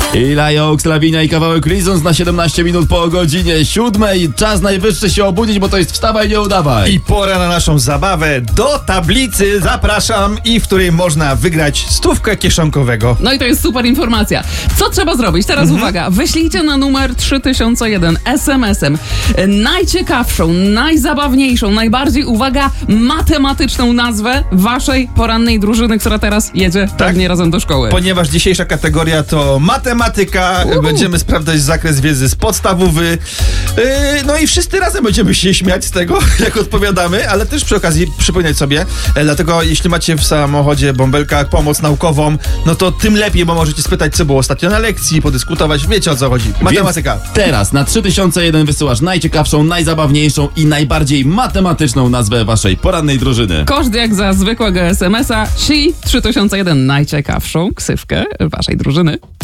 Ila Joks, Lawinia i kawałek Reasons na 17 minut po godzinie 7. Czas najwyższy się obudzić, bo to jest wstawaj, nie udawaj. I pora na naszą zabawę. Do tablicy zapraszam i w której można wygrać 100 kieszonkowego. No i to jest super informacja. Co trzeba zrobić? Teraz uwaga, wyślijcie na numer 3001 SMS-em najciekawszą, najzabawniejszą, najbardziej, uwaga, matematyczną nazwę waszej porannej drużyny, która teraz jedzie pewnie razem do szkoły. Ponieważ dzisiejsza kategoria to matematyka, będziemy sprawdzać zakres wiedzy z podstawowy. No i wszyscy razem będziemy się śmiać z tego, jak odpowiadamy, ale też przy okazji przypomnieć sobie, dlatego jeśli macie w samochodzie bąbelka pomoc naukową, no to tym lepiej, bo możecie spytać, co było ostatnio na lekcji, podyskutować, wiecie o co chodzi. Matematyka. Więc teraz na 3001 wysyłasz najciekawszą, najzabawniejszą i najbardziej matematyczną nazwę waszej porannej drużyny. Koszt jak za zwykłego SMS-a, 3001 najciekawszą ksywkę waszej drużyny.